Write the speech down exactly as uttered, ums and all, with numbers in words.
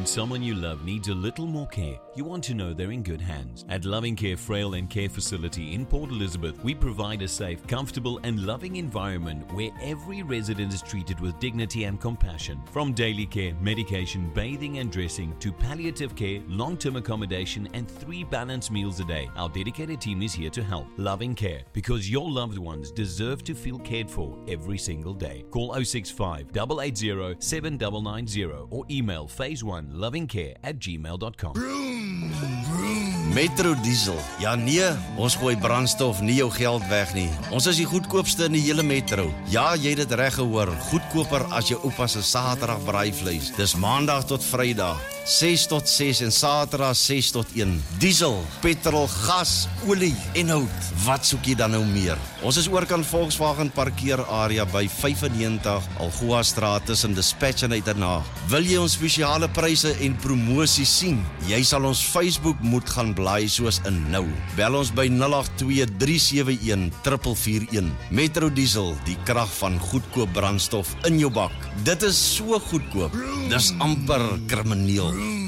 when someone you love needs a little more care, you want to know they're in good hands. At Loving Care Frail and Care Facility in Port Elizabeth, we provide a safe, comfortable and loving environment where every resident is treated with dignity and compassion. From daily care, medication, bathing and dressing to palliative care, long-term accommodation and three balanced meals a day, our dedicated team is here to help. Loving Care, because your loved ones deserve to feel cared for every single day. Call oh six five, eight eight zero, seven nine nine zero or email phase one lovingcare at gmail dot com. Metro Diesel. Ja nee, ons gooi brandstof nie jou geld weg nie. Ons is die goedkoopste in die hele Metro. Ja, jy het dit reg gehoor. Goedkoper as jou oupa se Saterdag braaivleis. Dis Maandag tot Vrydag, ses tot ses en Saterdag ses tot een. Diesel, petrol, gas, olie en hout. Wat soek jy dan nou meer? Ons is ook aan Volkswagen parkeerarea by vyfennegentig Algoa Straat tussen Dispatch en Uitenhaag. Wil jy ons spesiale pryse en promosie sien? Jy sal ons Facebook moet gaan blaai soos in nou. Bel ons by nul agt twee, drie sewe een, vier vier een. Metro Diesel, die krag van goedkoop brandstof in jou bak. Dit is so goedkoop. Dis amper krimineel.